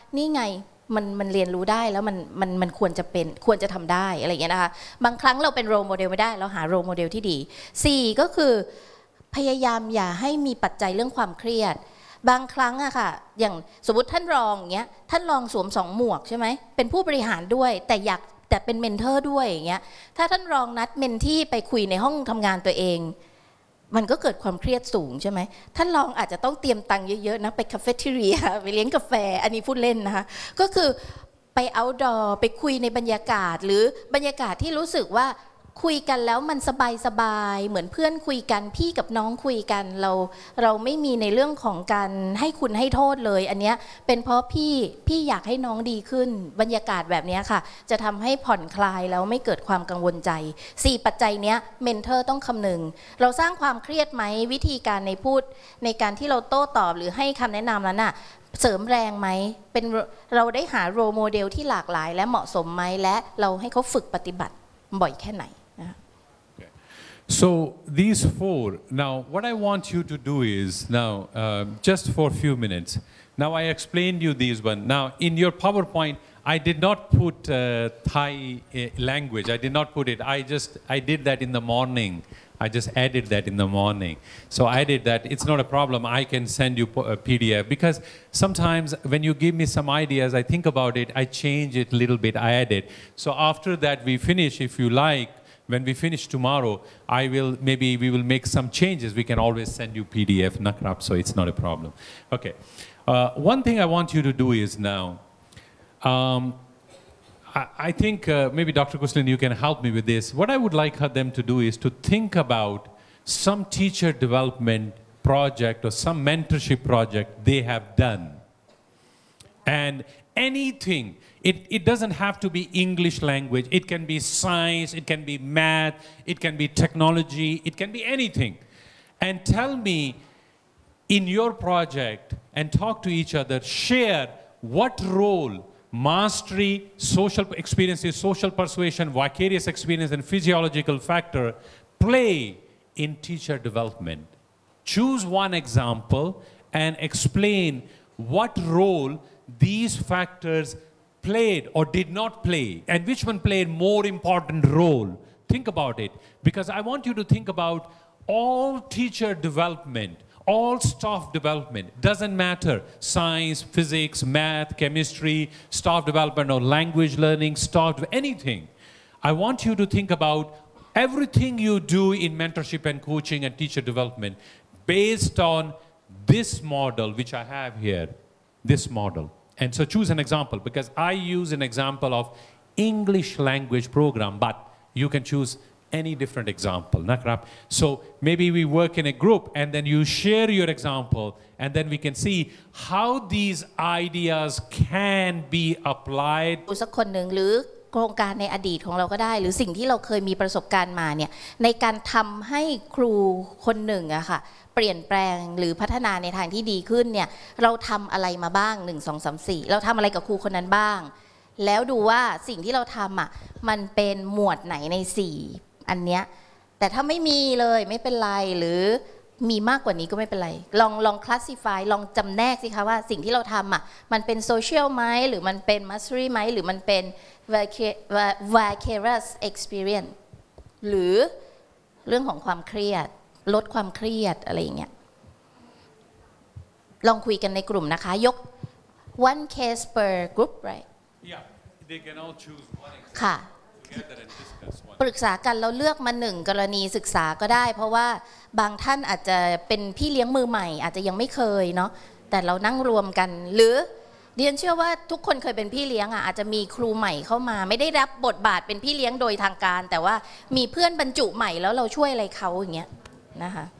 นี่ไงมันเรียนรู้ได้แล้วมันควรจะทำได้อะไรอย่างเงี้ยนะคะบางครั้งเราเป็นโรลโมเดลไม่ได้เราหาโรลโมเดลที่ดี4ก็คือพยายามอย่าให้มีปัจจัยเรื่องความเครียดบางครั้งอะค่ะอย่างสมมติท่านรองอย่างเงี้ยท่านรองสวม2หมวกใช่ไหมเป็นผู้บริหารด้วยแต่เป็นเมนเทอร์ด้วยอย่างเงี้ยถ้าท่านรองนัดเมนที่ไปคุยในห้องทำงานตัวเองมันก็เกิดความเครียดสูงใช่ไหมท่านรองอาจจะต้องเตรียมตังค์เยอะๆนะไปคาเฟ่ทีเรียไปเลี้ยงกาแฟอันนี้พูดเล่นนะคะก็คือไปเอาท์ดอร์ไปคุยในบรรยากาศหรือบรรยากาศที่รู้สึกว่าคุยกันแล้วมันสบายๆเหมือนเพื่อนคุยกันพี่กับน้องคุยกันเราไม่มีในเรื่องของการให้คุณให้โทษเลยอันเนี้ยเป็นเพราะพี่อยากให้น้องดีขึ้นบรรยากาศแบบนี้ค่ะจะทำให้ผ่อนคลายแล้วไม่เกิดความกังวลใจ4ปัจจัยเนี้ยเมนเทอร์ต้องคำนึงเราสร้างความเครียดไหมวิธีการในการที่เราโต้ตอบหรือให้คำแนะนำนั้นน่ะเสริมแรงไหมเป็นเราได้หาโรลโมเดลที่หลากหลายและเหมาะสมไหมและเราให้เขาฝึกปฏิบัติบ่อยแค่ไหน So these four, now what I want you to do is, now just for a few minutes, now I explained you these one. Now in your PowerPoint, I did not put Thai language, I did not put it, I did that in the morning. I just added that in the morning. So I did that, it's not a problem, I can send you a PDF because sometimes when you give me some ideas, I think about it, I change it a little bit, I add it. So after that we finish, if you like, when we finish tomorrow, maybe we will make some changes. We can always send you PDF, Nakrap, so it's not a problem. Okay. One thing I want you to do is now, I think maybe Dr. Kuslin, you can help me with this. What I would like them to do is to think about some teacher development project or some mentorship project they have done. And anything, it doesn't have to be English language, it can be science, it can be math, it can be technology, it can be anything. And tell me in your project and talk to each other, share what role mastery, social experiences, social persuasion, vicarious experience and physiological factor play in teacher development. Choose one example and explain what role these factors played or did not play, and which one played more important role. Think about it, because I want you to think about all teacher development, all staff development, doesn't matter, science, physics, math, chemistry, staff development or language learning, anything. I want you to think about everything you do in mentorship and coaching and teacher development based on this model which I have here, this model. And so choose an example, because I use an example of English language program, but you can choose any different example. So maybe we work in a group and then you share your example and then we can see how these ideas can be applied. สักคนหนึ่งหรือโครงการในอดีตของเราก็ได้หรือสิ่งที่เราเคยมีประสบการณ์มาเนี่ยในการทำให้ครูคนหนึ่งอะค่ะเปลี่ยนแปลงหรือพัฒนาในทางที่ดีขึ้นเนี่ยเราทำอะไรมาบ้าง1 2 3 4เราทำอะไรกับครูคนนั้นบ้างแล้วดูว่าสิ่งที่เราทำอะมันเป็นหมวดไหนใน4อันเนี้ยแต่ถ้าไม่มีเลยไม่เป็นไรหรือมีมากกว่านี้ก็ไม่เป็นไรลอง classify ลองจำแนกสิคะว่าสิ่งที่เราทำอะมันเป็น social ไหมหรือมันเป็น mastery ไหมหรือมันเป็น vicarious experience หรือเรื่องของความเครียดลดความเครียดอะไรอย่างเงี้ยลองคุยกันในกลุ่มนะคะยก one case per group right Yeah, they can all choose one example ค่ะ together and discuss one. ปรึกษากันเราเลือกมา1กรณีศึกษาก็ได้เพราะว่าบางท่านอาจจะเป็นพี่เลี้ยงมือใหม่อาจจะยังไม่เคยเนาะแต่เรานั่งรวมกันหรือเรียนเชื่อว่าทุกคนเคยเป็นพี่เลี้ยงอาจจะมีครูใหม่เข้ามาไม่ได้รับบทบาทเป็นพี่เลี้ยงโดยทางการแต่ว่ามีเพื่อนบรรจุใหม่แล้วเราช่วยอะไรเขาอย่างเงี้ยนะคะ